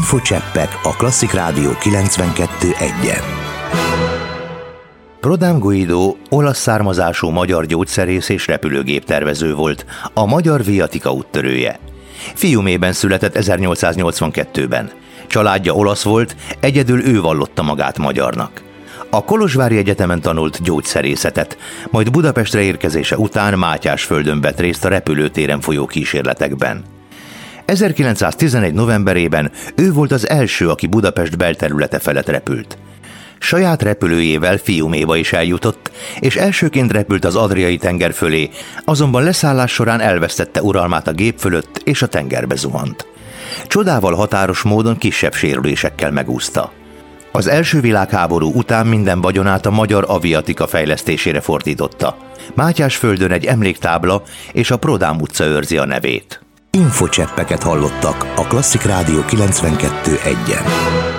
Infocseppek a Klasszik Rádió 92.1-en. Prodám Guido olasz származású magyar gyógyszerész és repülőgéptervező volt, a magyar Viatica úttörője. Fiumében született 1882-ben. Családja olasz volt, egyedül ő vallotta magát magyarnak. A Kolozsvári Egyetemen tanult gyógyszerészetet, majd Budapestre érkezése után Mátyásföldön vett részt a repülőtéren folyó kísérletekben. 1911. novemberében ő volt az első, aki Budapest belterülete felett repült. Saját repülőjével Fiuméba is eljutott, és elsőként repült az Adriai-tenger fölé, azonban leszállás során elvesztette uralmát a gép fölött, és a tengerbe zuhant. Csodával határos módon kisebb sérülésekkel megúszta. Az első világháború után minden vagyonát a magyar aviatika fejlesztésére fordította. Mátyásföldön egy emléktábla és a Prodám utca őrzi a nevét. Infocseppeket hallottak a Klasszik Rádió 92.1-en.